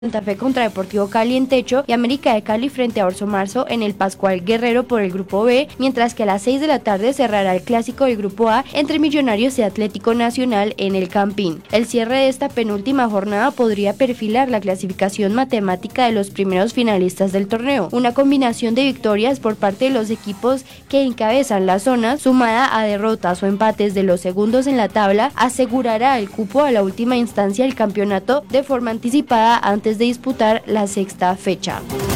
Santa Fe contra Deportivo Cali en techo y América de Cali frente a Orso Marzo en el Pascual Guerrero por el Grupo B, mientras que a las 6 de la tarde cerrará el clásico del Grupo A entre Millonarios y Atlético Nacional en el Campín. El cierre de esta penúltima jornada podría perfilar la clasificación matemática de los primeros finalistas del torneo. Una combinación de victorias por parte de los equipos que encabezan la zona, sumada a derrotas o empates de los segundos en la tabla, asegurará el cupo a la última instancia del campeonato de forma anticipada antes de disputar la sexta fecha.